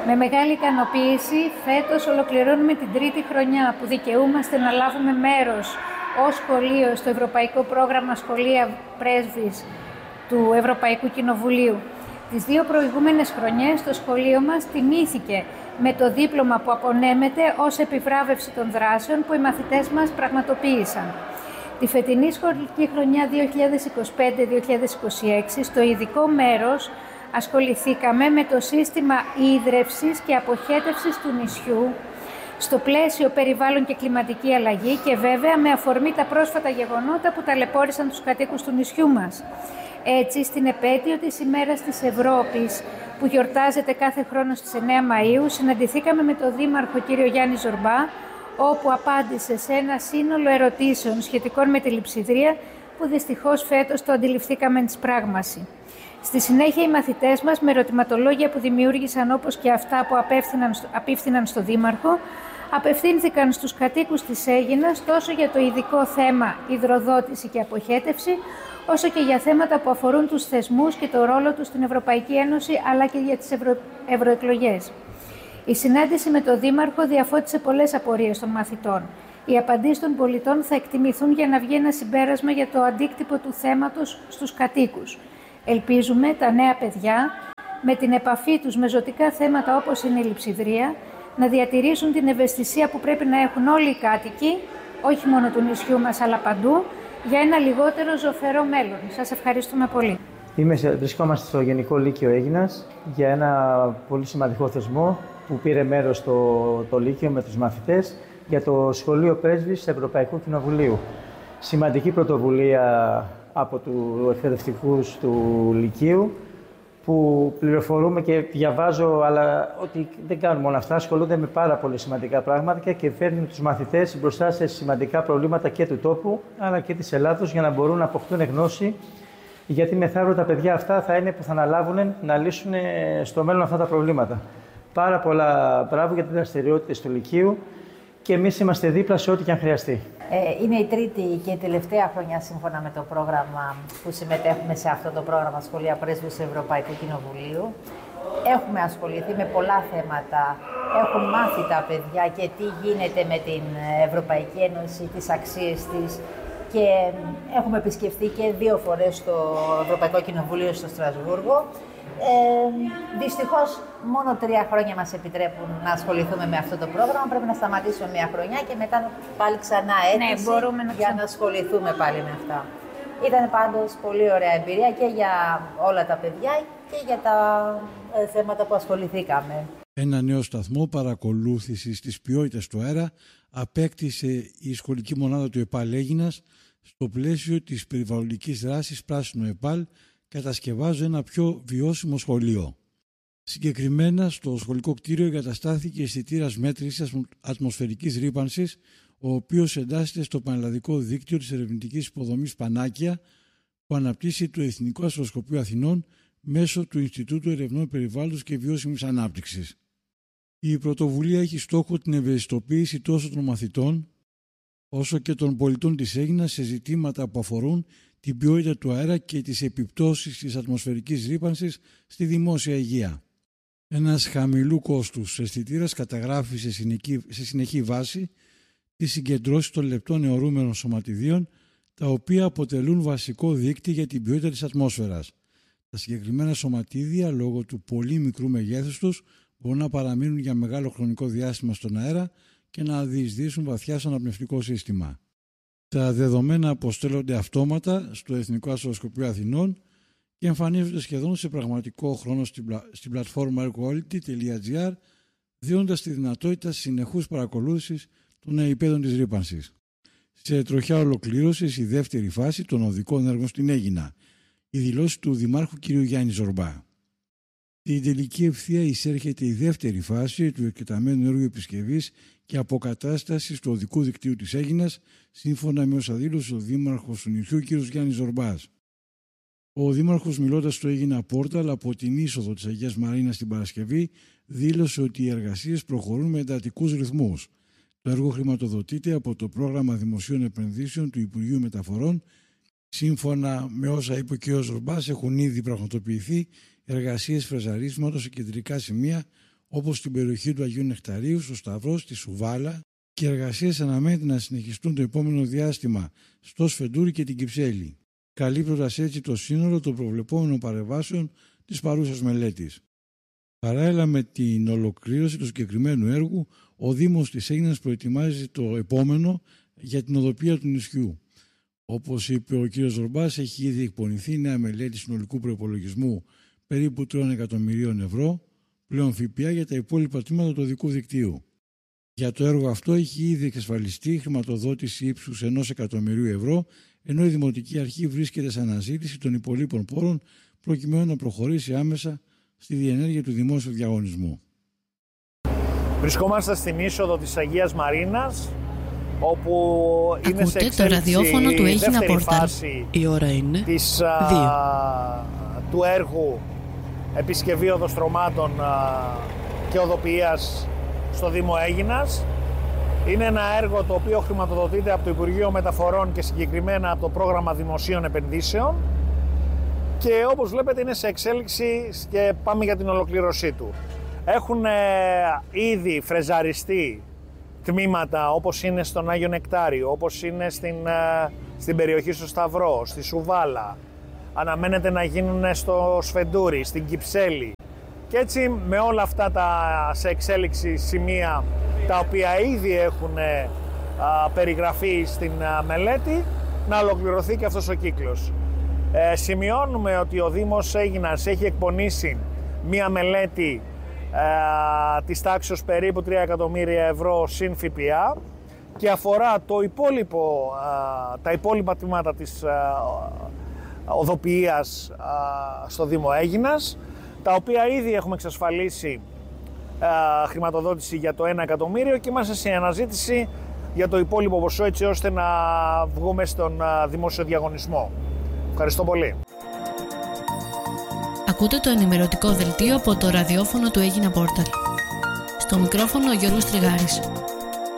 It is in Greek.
Με μεγάλη ικανοποίηση, φέτος ολοκληρώνουμε την τρίτη χρονιά που δικαιούμαστε να λάβουμε μέρος ως σχολείο στο Ευρωπαϊκό Πρόγραμμα Σχολεία Πρέσβης του Ευρωπαϊκού Κοινοβουλίου. Τις δύο προηγούμενες χρονιές το σχολείο μας τιμήθηκε με το δίπλωμα που απονέμεται ως επιβράβευση των δράσεων που οι μαθητές μας πραγματοποίησαν. Τη φετινή σχολική χρονιά 2025-2026, στο ειδικό μέρος, ασχοληθήκαμε με το σύστημα ίδρευσης και αποχέτευσης του νησιού, στο πλαίσιο περιβάλλον και κλιματική αλλαγή και βέβαια με αφορμή τα πρόσφατα γεγονότα που ταλαιπώρησαν τους κατοίκους του νησιού μας. Έτσι, στην επέτειο της ημέρας της Ευρώπης, που γιορτάζεται κάθε χρόνο στις 9 Μαΐου, συναντηθήκαμε με τον Δήμαρχο κύριο Γιάννη Ζορμπά, όπου απάντησε σε ένα σύνολο ερωτήσεων σχετικών με τη λειψιδρία, που δυστυχώς φέτος το αντιληφθήκαμε εις πράγμαση. Στη συνέχεια, οι μαθητές μας, με ερωτηματολόγια που δημιούργησαν όπως και αυτά που απίφθηναν στο Δήμαρχο, απευθύνθηκαν στους κατοίκους της Αίγινας τόσο για το ειδικό θέμα υδροδότηση και αποχέτευση, όσο και για θέματα που αφορούν τους θεσμούς και το ρόλο τους στην Ευρωπαϊκή Ένωση, αλλά και για τις ευρωεκλογές. Η συνάντηση με τον Δήμαρχο διαφώτισε πολλές απορίες των μαθητών. Οι απαντήσεις των πολιτών θα εκτιμηθούν για να βγει ένα συμπέρασμα για το αντίκτυπο του θέματος στους κατοίκους. Ελπίζουμε τα νέα παιδιά, με την επαφή τους με ζωτικά θέματα όπως είναι η λειψιδρία, να διατηρήσουν την ευαισθησία που πρέπει να έχουν όλοι οι κάτοικοι, όχι μόνο του νησιού μας αλλά παντού, για ένα λιγότερο ζωφερό μέλλον. Σας ευχαριστούμε πολύ. Βρισκόμαστε στο Γενικό Λύκειο Αίγινας για ένα πολύ σημαντικό θεσμό που πήρε μέρος το Λύκειο με τους μαθητές για το Σχολείο Πρέσβης Ευρωπαϊκού Κοινοβουλίου. Σημαντική πρωτοβουλία από τους εκπαιδευτικούς του Λυκείου, που πληροφορούμε και διαβάζω, αλλά ότι δεν κάνουμε όλα αυτά, ασχολούνται με πάρα πολύ σημαντικά πράγματα και φέρνουν τους μαθητές μπροστά σε σημαντικά προβλήματα και του τόπου, αλλά και της Ελλάδος, για να μπορούν να αποκτούν γνώση, γιατί μεθαύριο τα παιδιά αυτά θα είναι που θα αναλάβουν να λύσουν στο μέλλον αυτά τα προβλήματα. Πάρα πολλά μπράβο για τις δραστηριότητες του Λυκείου και εμείς είμαστε δίπλα σε ό,τι και αν χρειαστεί. Είναι η τρίτη και η τελευταία χρονιά σύμφωνα με το πρόγραμμα που συμμετέχουμε σε αυτό το πρόγραμμα Σχολεία Πρέσβης Ευρωπαϊκού Κοινοβουλίου. Έχουμε ασχοληθεί με πολλά θέματα, έχουν μάθει τα παιδιά και τι γίνεται με την Ευρωπαϊκή Ένωση, τις αξίες της, και έχουμε επισκεφθεί και 2 φορές το Ευρωπαϊκό Κοινοβούλιο στο Στρασβούργο. Δυστυχώς μόνο 3 χρόνια μας επιτρέπουν να ασχοληθούμε με αυτό το πρόγραμμα. Πρέπει να σταματήσουμε 1 χρονιά και μετά πάλι ξανά αίτηση για να ασχοληθούμε πάλι με αυτά. Ήταν πάντως πολύ ωραία εμπειρία και για όλα τα παιδιά και για τα θέματα που ασχοληθήκαμε. Ένα νέο σταθμό παρακολούθησης της ποιότητας του αέρα απέκτησε η σχολική μονάδα του ΕΠΑΛ Αίγινας στο πλαίσιο της περιβαλλοντικής δράσης Πράσινο ΕΠΑΛ, κατασκευάζω ένα πιο βιώσιμο σχολείο. Συγκεκριμένα, στο σχολικό κτίριο εγκαταστάθηκε αισθητήρας μέτρησης ατμοσφαιρικής ρύπανσης, ο οποίος εντάσσεται στο πανελλαδικό δίκτυο της ερευνητικής υποδομής Πανάκια, που αναπτύσσει το Εθνικό Αστροσκοπείο Αθηνών μέσω του Ινστιτούτου Ερευνών Περιβάλλοντος και Βιώσιμης Ανάπτυξης. Η πρωτοβουλία έχει στόχο την ευαισθητοποίηση τόσο των μαθητών όσο και των πολιτών της Αίγινας σε ζητήματα που αφορούν την ποιότητα του αέρα και τις επιπτώσεις της ατμοσφαιρικής ρύπανσης στη δημόσια υγεία. Ένας χαμηλού κόστους αισθητήρας καταγράφει σε συνεχή βάση τις συγκεντρώσεις των λεπτών αιωρούμενων σωματιδίων, τα οποία αποτελούν βασικό δείκτη για την ποιότητα της ατμόσφαιρας. Τα συγκεκριμένα σωματίδια, λόγω του πολύ μικρού μεγέθους τους, μπορούν να παραμείνουν για μεγάλο χρονικό διάστημα στον αέρα και να διεισδύσουν βαθιά στο αναπνευστικό σύστημα. Τα δεδομένα αποστέλλονται αυτόματα στο Εθνικό Αστροσκοπείο Αθηνών και εμφανίζονται σχεδόν σε πραγματικό χρόνο στην πλατφόρμα airquality.gr, δίνοντας τη δυνατότητα συνεχούς παρακολούθησης των επιπέδων της ρύπανσης. Σε τροχιά ολοκλήρωσης η δεύτερη φάση των οδικών έργων στην Αίγινα, η δηλώση του Δημάρχου κ. Γιάννη Ζορμπά. Στην τελική ευθεία εισέρχεται η δεύτερη φάση του εκτεταμένου έργου επισκευής και αποκατάστασης του οδικού δικτύου της Αίγινας, σύμφωνα με όσα δήλωσε ο Δήμαρχος του νησιού κ. Γιάννης Ζορμπάς. Ο Δήμαρχος, μιλώντας στο Αίγινα Πόρταλ από την είσοδο της Αγίας Μαρίνας την Παρασκευή, δήλωσε ότι οι εργασίες προχωρούν με εντατικούς ρυθμούς. Το έργο χρηματοδοτείται από το Πρόγραμμα Δημοσίων Επενδύσεων του Υπουργείου Μεταφορών. Σύμφωνα με όσα είπε ο κ. Ζορμπάς, έχουν ήδη πραγματοποιηθεί εργασίες φρεζαρίσματος σε κεντρικά σημεία όπως στην περιοχή του Αγίου Νεκταρίου, στο Σταυρό, στη Σουβάλα, και οι εργασίες αναμένεται να συνεχιστούν το επόμενο διάστημα στο Σφεντούρι και την Κυψέλη, καλύπτοντας έτσι το σύνολο των προβλεπόμενων παρεμβάσεων της παρούσας μελέτης. Παράλληλα με την ολοκλήρωση του συγκεκριμένου έργου, ο Δήμος της Αίγινας προετοιμάζει το επόμενο για την οδοποιία του νησιού. Όπως είπε ο κ. Ζορμπάς, έχει ήδη εκπονηθεί νέα μελέτη συνολικού προϋπολογισμού περίπου 3 εκατομμυρίων ευρώ, πλέον ΦΠΑ για τα υπόλοιπα τμήματα του οδικού δικτύου. Για το έργο αυτό έχει ήδη εξασφαλιστεί χρηματοδότηση ύψους 1 εκατομμυρίου ευρώ, ενώ η Δημοτική Αρχή βρίσκεται σε αναζήτηση των υπολείπων πόρων προκειμένου να προχωρήσει άμεσα στη διενέργεια του δημόσιου διαγωνισμού. Βρισκόμαστε στην είσοδο της Αγίας Μαρίνας, όπου είναι σε το ραδιόφωνο του Αίγινα Πόρταλ. Η ώρα είναι 2. Του έργου επισκευή οδοστρωμάτων και οδοποιίας στο Δήμο Αίγινας. Είναι ένα έργο το οποίο χρηματοδοτείται από το Υπουργείο Μεταφορών και συγκεκριμένα από το Πρόγραμμα Δημοσίων Επενδύσεων και όπως βλέπετε είναι σε εξέλιξη και πάμε για την ολοκλήρωσή του. Έχουν ήδη φρεζαριστεί τμήματα όπως είναι στον Άγιο Νεκτάριο, όπως είναι στην περιοχή στο Σταυρό, στη Σουβάλα. Αναμένεται να γίνουν στο Σφεντούρι, στην Κυψέλη. Και έτσι με όλα αυτά τα σε εξέλιξη σημεία τα οποία ήδη έχουν περιγραφεί στην μελέτη, να ολοκληρωθεί και αυτός ο κύκλος. Σημειώνουμε ότι ο Δήμος Αίγινας έχει εκπονήσει μία μελέτη της τάξης περίπου 3 εκατομμύρια ευρώ συν ΦΠΑ και αφορά τα υπόλοιπα τμήματα της οδοποιίας στο Δήμο Αίγινας, τα οποία ήδη έχουμε εξασφαλίσει χρηματοδότηση για το 1 εκατομμύριο και είμαστε σε αναζήτηση για το υπόλοιπο ποσό, έτσι ώστε να βγούμε στον δημόσιο διαγωνισμό. Ευχαριστώ πολύ. Ακούτε το ενημερωτικό δελτίο από το ραδιόφωνο του Αίγινα Πόρταλ. Στο μικρόφωνο ο Γιώργος Τριγάρης.